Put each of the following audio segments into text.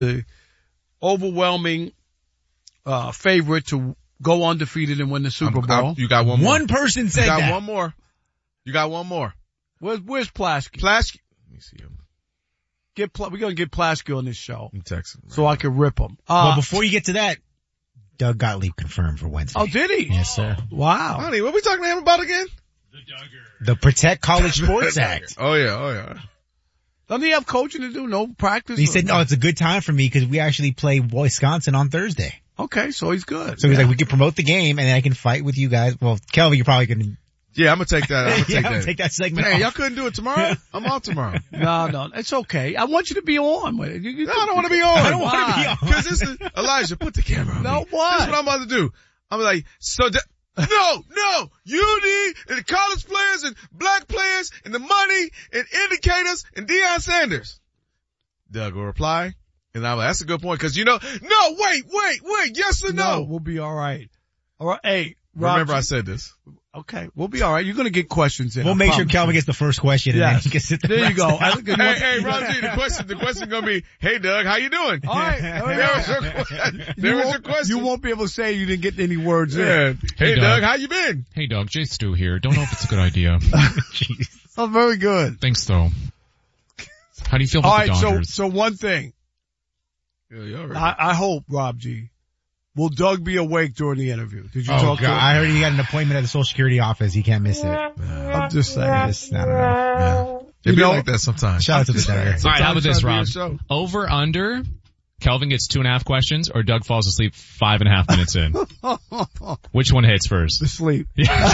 the overwhelming favorite to go undefeated and win the Super Bowl. You got one more. One person said that. You got one more. You got one more. Where's Plasky? Plasky. Let me see him. We're gonna get Plasky on this show. I'm texting. So I can rip him. Well, before you get to that, Doug Gottlieb confirmed for Wednesday. Oh, did he? Yes, sir. Wow. Honey, what are we talking to him about again? The Protect College Sports Act. Oh yeah. Doesn't he have coaching to do? No practice? He said, no, it's a good time for me because we actually play Wisconsin on Thursday. Okay, so he's good. So he's like, we can promote the game and then I can fight with you guys. Well, Kelvin, you're probably going to. Yeah, I'm gonna take that. I'm gonna take that segment Man, off. y'all couldn't do it tomorrow? I'm off tomorrow. No, it's okay. I want you to be on. No, I don't want to be on. I don't want to be on. Because this is, Elijah, put the camera on No, me. what? This is what I'm about to do. I'm like, no, you need the college players and black players and the money and indicators and Deion Sanders. Doug will reply, and I'm like, that's a good point, because no, wait, yes or no? No, we'll be all right. All right, hey, Rob, Remember I said this. Okay, we'll be all right. You're going to get questions in. We'll make sure Kelvin gets the first question and then he can sit there. There you go. Hey, Roger, the question gonna be, hey Doug, how you doing? All right. There was your question. You won't be able to say you didn't get any words in. Hey Doug. Doug, how you been? Hey, Doug, Jay Stu here. Don't know if it's a good idea. Jeez. Oh, very good. Thanks, though. How do you feel All about the right, Dodgers? so one thing. Yeah, right. I hope, Rob G, will Doug be awake during the interview? Did you Oh, talk God. to him? I heard he got an appointment at the Social Security office. He can't miss it. I'm just saying. Just, I don't know. It be know- like that sometimes. Shout out to the Dodgers. All right, how about this, Sometimes trying to Rob? be a show. Over, under, Kelvin gets 2.5 questions, or Doug falls asleep 5.5 minutes in. Which one hits first? The sleep.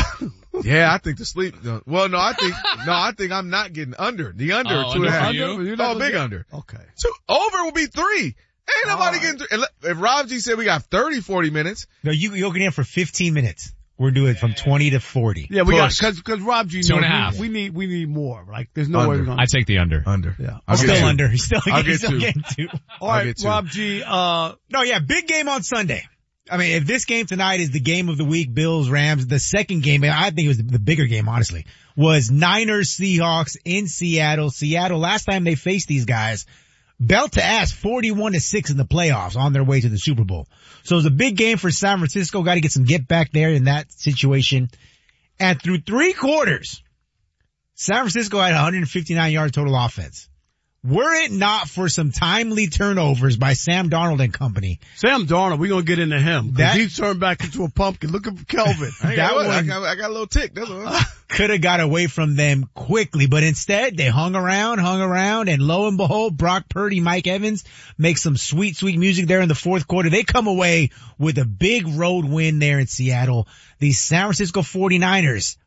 Yeah, I think the sleep. Well, no, I think I'm not getting under. The under Oh, 2.5. under for you? Oh, big under. Okay. So over will be 3. Ain't nobody getting 3. If Rob G said we got 30, 40 minutes. No, you're going in for 15 minutes. We're doing it from 20 to 40. Yeah, we got, Push. cause Rob G knows 2.5. we need more. Like, there's no Under. way we're gonna. I take the under. Under. Yeah. I'll Still get 2. under. He's still I'll get 2. getting 2. All I'll right, get 2. Rob G, No, yeah, big game on Sunday. I mean, if this game tonight is the game of the week, Bills, Rams, the second game, I think it was the bigger game, honestly, was Niners, Seahawks in Seattle. Seattle, last time they faced these guys, belt to ass 41-6 in the playoffs on their way to the Super Bowl. So it was a big game for San Francisco. Got to get some get back there in that situation. And through 3 quarters, San Francisco had 159 yards total offense. Were it not for some timely turnovers by Sam Darnold and company, Sam Darnold, we're gonna get into him. Cause That- he turned back into a pumpkin. Look at Kelvin. I that one got a little tick. That's all. could have got away from them quickly, but instead they hung around, and lo and behold, Brock Purdy, Mike Evans make some sweet music there in the fourth quarter. They come away with a big road win there in Seattle. The San Francisco 49ers,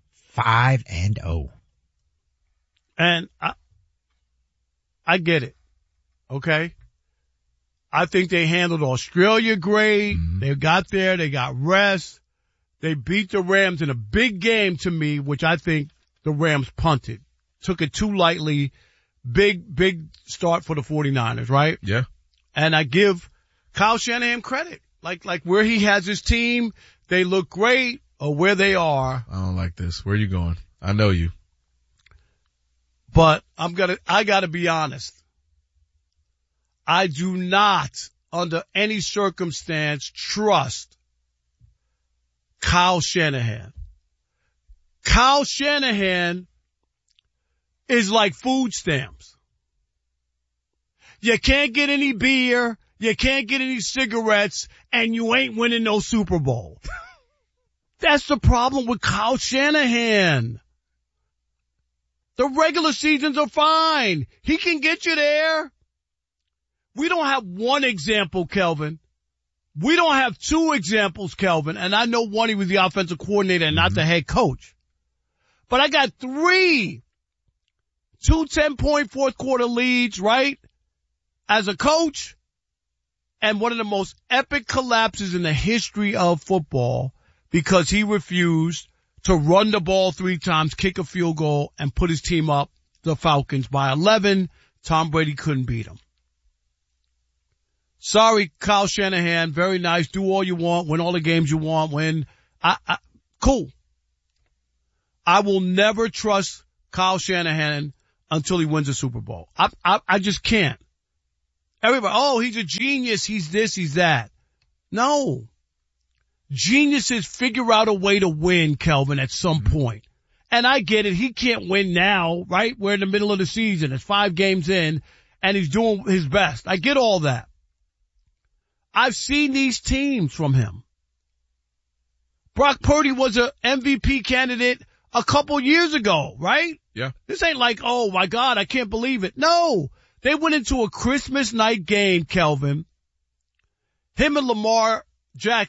5-0. And I get it. Okay. I think they handled Australia great. They got there. They got rest. They beat the Rams in a big game to me, which I think the Rams punted. Took it too lightly. Big start for the 49ers, right? Yeah. And I give Kyle Shanahan credit. Like where he has his team, they look great, or where they are. I don't like this. Where you going? I know you. But I gotta be honest. I do not, under any circumstance, trust Kyle Shanahan. Kyle Shanahan is like food stamps. You can't get any beer, you can't get any cigarettes, and you ain't winning no Super Bowl. That's the problem with Kyle Shanahan. The regular seasons are fine. He can get you there. We don't have one example, Kelvin. We don't have 2 examples, Kelvin. And I know one, he was the offensive coordinator and not the head coach. But I got 3 2 10-point fourth quarter leads, right? As a coach. And one of the most epic collapses in the history of football because he refused to run the ball 3 times, kick a field goal, and put his team up, the Falcons, by 11. Tom Brady couldn't beat him. Sorry, Kyle Shanahan. Very nice. Do all you want. Win all the games you want. Win. Cool. I will never trust Kyle Shanahan until he wins a Super Bowl. I just can't. Everybody, oh, he's a genius. He's this, he's that. No. Geniuses figure out a way to win, Kelvin, at some point. And I get it. He can't win now, right? We're in the middle of the season. It's 5 games in and he's doing his best. I get all that. I've seen these teams from him. Brock Purdy was a MVP candidate a couple years ago, right? Yeah. This ain't like, oh my God, I can't believe it. No. They went into a Christmas night game, Kelvin. Him and Lamar Jackson.